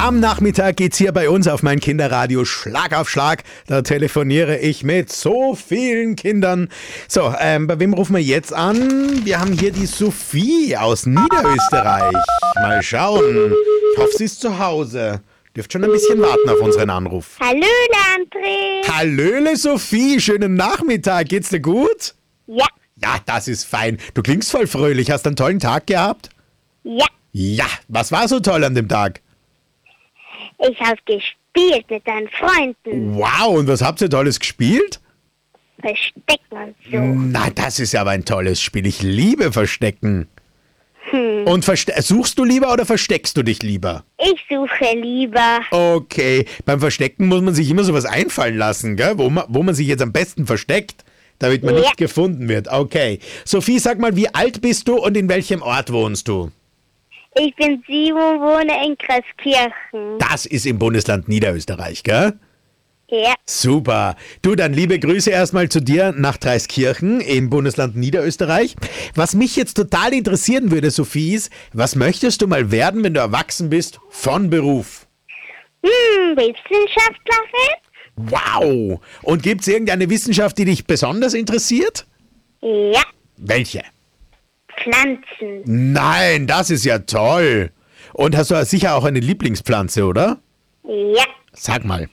Am Nachmittag geht's hier bei uns auf mein Kinderradio Schlag auf Schlag. Da telefoniere ich mit so vielen Kindern. So, bei wem rufen wir jetzt an? Wir haben hier die Sophie aus Niederösterreich. Mal schauen. Ich hoffe, sie ist zu Hause. Dürft schon ein bisschen warten auf unseren Anruf. Hallöle, André. Hallöle, Sophie. Schönen Nachmittag. Geht's dir gut? Ja. Ja, das ist fein. Du klingst voll fröhlich. Hast einen tollen Tag gehabt? Ja. Ja. Was war so toll an dem Tag? Ich habe gespielt mit deinen Freunden. Wow, und was habt ihr Tolles gespielt? Verstecken und so. Na, das ist aber ein tolles Spiel. Ich liebe Verstecken. Und suchst du lieber oder versteckst du dich lieber? Ich suche lieber. Okay, beim Verstecken muss man sich immer sowas einfallen lassen, gell? Wo man sich jetzt am besten versteckt, damit man nicht gefunden wird. Okay. Sophie, sag mal, wie alt bist du und in welchem Ort wohnst du? Ich bin 7 und wohne in Kreuzkirchen. Das ist im Bundesland Niederösterreich, gell? Ja. Super. Du, dann liebe Grüße erstmal zu dir nach Dreiskirchen im Bundesland Niederösterreich. Was mich jetzt total interessieren würde, Sophie, ist, was möchtest du mal werden, wenn du erwachsen bist, von Beruf? Wissenschaftlerin? Wow. Und gibt es irgendeine Wissenschaft, die dich besonders interessiert? Ja. Welche? Pflanzen. Nein, das ist ja toll. Und hast du sicher auch eine Lieblingspflanze, oder? Ja. Sag mal.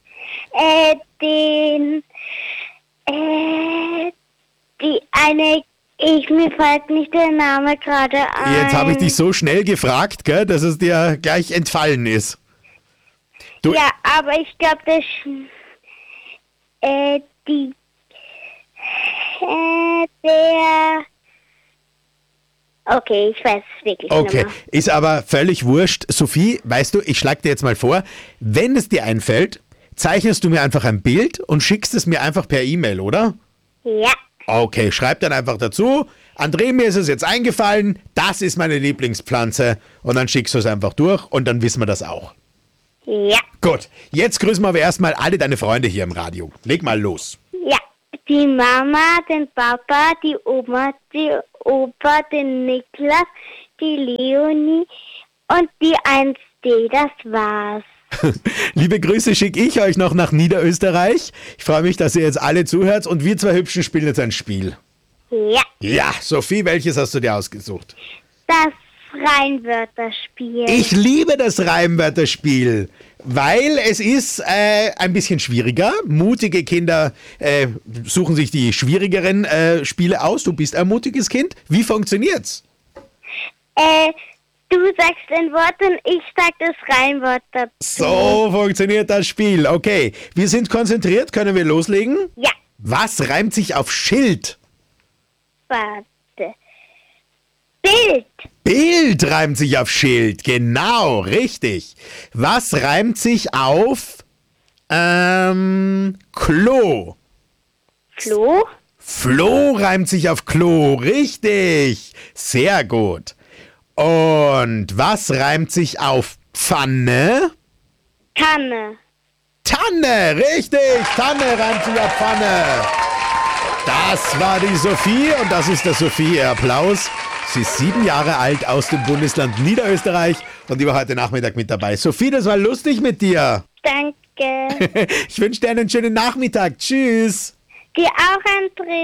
Mir fällt nicht der Name gerade ein. Jetzt habe ich dich so schnell gefragt, gell, dass es dir gleich entfallen ist. Ja, aber ich glaube, okay, ich weiß es wirklich nicht Okay, mehr. ist aber völlig wurscht. Sophie, weißt du, ich schlage dir jetzt mal vor, wenn es dir einfällt, zeichnest du mir einfach ein Bild und schickst es mir einfach per E-Mail, oder? Ja. Okay, schreib dann einfach dazu, André, mir ist es jetzt eingefallen, das ist meine Lieblingspflanze und dann schickst du es einfach durch und dann wissen wir das auch. Ja. Gut, jetzt grüßen wir aber erstmal alle deine Freunde hier im Radio. Leg mal los. Ja. Die Mama, den Papa, die Oma, die Opa, den Niklas, die Leonie und die 1D, das war's. Liebe Grüße schicke ich euch noch nach Niederösterreich. Ich freue mich, dass ihr jetzt alle zuhört und wir zwei Hübschen spielen jetzt ein Spiel. Ja. Ja, Sophie, welches hast du dir ausgesucht? Das Reimwörterspiel. Ich liebe das Reimwörterspiel, weil es ist ein bisschen schwieriger. Mutige Kinder suchen sich die schwierigeren Spiele aus. Du bist ein mutiges Kind. Wie funktioniert's? Du sagst ein Wort und ich sag das Reimwort dazu. So funktioniert das Spiel. Okay, wir sind konzentriert. Können wir loslegen? Ja. Was reimt sich auf Schild? Warte. Bild. Bild reimt sich auf Schild. Genau, richtig. Was reimt sich auf Klo? Flo. Floh reimt sich auf Klo. Richtig. Sehr gut. Und was reimt sich auf Pfanne? Tanne. Tanne, richtig. Tanne reimt sich auf Pfanne. Das war die Sophie und das ist der Sophie. Applaus. Sie ist 7 Jahre alt aus dem Bundesland Niederösterreich und die war heute Nachmittag mit dabei. Sophie, das war lustig mit dir. Danke. Ich wünsche dir einen schönen Nachmittag. Tschüss. Dir auch, André.